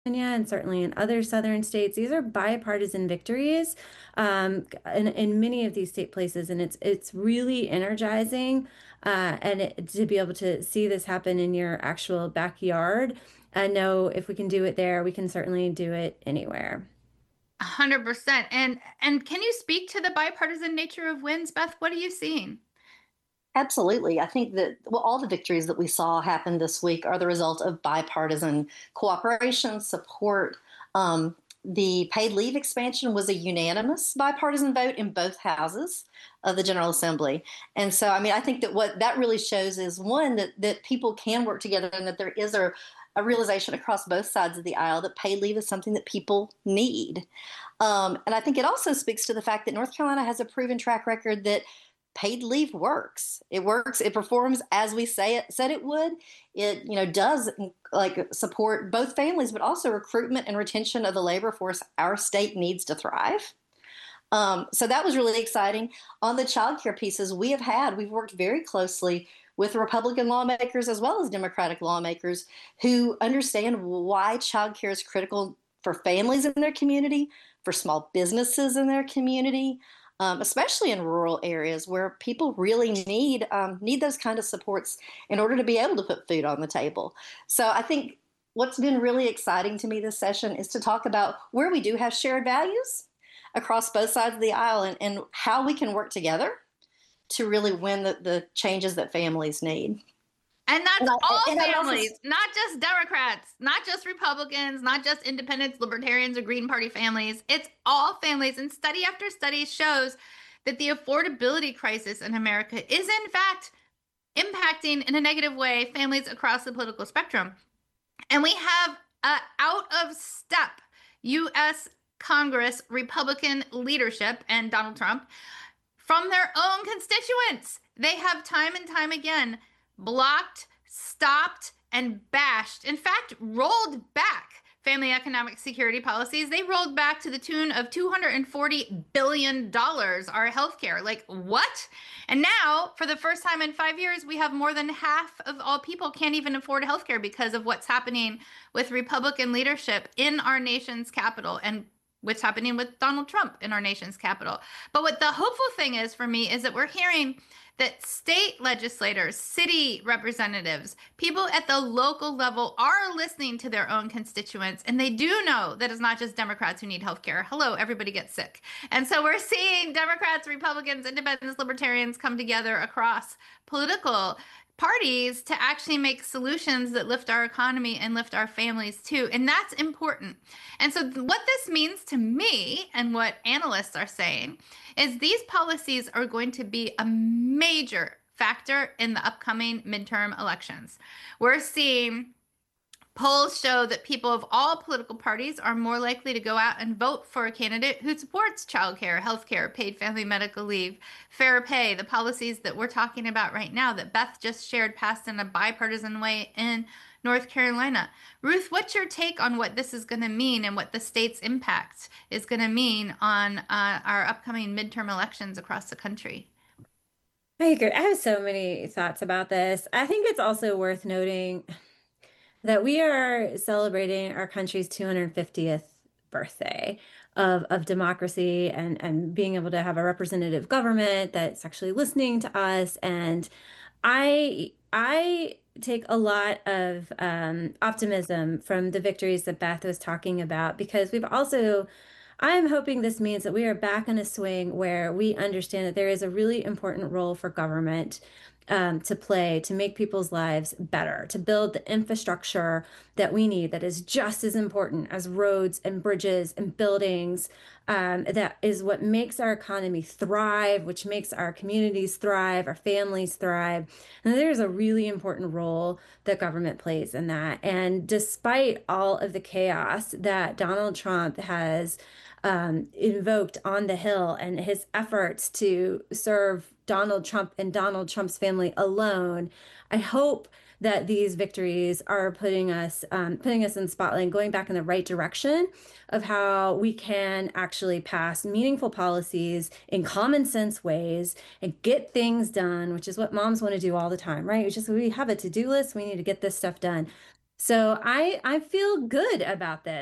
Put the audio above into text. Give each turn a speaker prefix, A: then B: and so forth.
A: Virginia and certainly in other southern states. These are bipartisan victories in many of these state places, and it's really energizing. To be able to see this happen in your actual backyard and know if we can do it there, we can certainly do it anywhere.
B: 100%. And can you speak to the bipartisan nature of wins, Beth? What are you seeing?
C: Absolutely. I think that all the victories that we saw happen this week are the result of bipartisan cooperation, support. The paid leave expansion was a unanimous bipartisan vote in both houses of the General Assembly. And so, I mean, I think that what that really shows is one, that people can work together and that there is a realization across both sides of the aisle that paid leave is something that people need. And I think it also speaks to the fact that North Carolina has a proven track record that paid leave works. It works. It performs as we said it would. It does like support both families, but also recruitment and retention of the labor force our state needs to thrive. So that was really exciting. On the child care pieces, we've worked very closely with Republican lawmakers as well as Democratic lawmakers who understand why child care is critical for families in their community, for small businesses in their community, especially in rural areas where people really need those kind of supports in order to be able to put food on the table. So I think what's been really exciting to me this session is to talk about where we do have shared values across both sides of the aisle and how we can work together to really win the changes that families need.
B: And
C: And
B: that's
C: I,
B: all
C: and I also
B: families, not just Democrats, not just Republicans, not just independents, libertarians, or Green Party families. It's all families. And study after study shows that the affordability crisis in America is, in fact, impacting in a negative way families across the political spectrum. And we have out of step U.S. Congress Republican leadership and Donald Trump from their own constituents. They have time and time again blocked, stopped, and bashed, in fact, rolled back family economic security policies. They rolled back to the tune of $240 billion our healthcare. Like, what? And now, for the first time in 5 years, we have more than half of all people can't even afford healthcare because of what's happening with Republican leadership in our nation's capital and what's happening with Donald Trump in our nation's capital. But what the hopeful thing is for me is that we're hearing that state legislators, city representatives, people at the local level are listening to their own constituents. And they do know that it's not just Democrats who need health care. Hello, everybody gets sick. And so we're seeing Democrats, Republicans, independents, libertarians come together across political parties to actually make solutions that lift our economy and lift our families too. And that's important. And so, what this means to me and what analysts are saying is these policies are going to be a major factor in the upcoming midterm elections. We're seeing polls show that people of all political parties are more likely to go out and vote for a candidate who supports childcare, healthcare, paid family medical leave, fair pay, the policies that we're talking about right now that Beth just shared passed in a bipartisan way in North Carolina. Ruth, what's your take on what this is going to mean and what the state's impact is going to mean on our upcoming midterm elections across the country?
A: I agree. I have so many thoughts about this. I think it's also worth noting that we are celebrating our country's 250th birthday of democracy and being able to have a representative government that's actually listening to us. And I take a lot of optimism from the victories that Beth was talking about because I'm hoping this means that we are back in a swing where we understand that there is a really important role for government to play to make people's lives better, to build the infrastructure that we need that is just as important as roads and bridges and buildings. That is what makes our economy thrive, which makes our communities thrive, our families thrive. And there's a really important role that government plays in that. And despite all of the chaos that Donald Trump has invoked on the Hill and his efforts to serve Donald Trump and Donald Trump's family alone, I hope that these victories are putting us in the spotlight and going back in the right direction of how we can actually pass meaningful policies in common sense ways and get things done, which is what moms want to do all the time, right? We have a to-do list. We need to get this stuff done. So I feel good about this.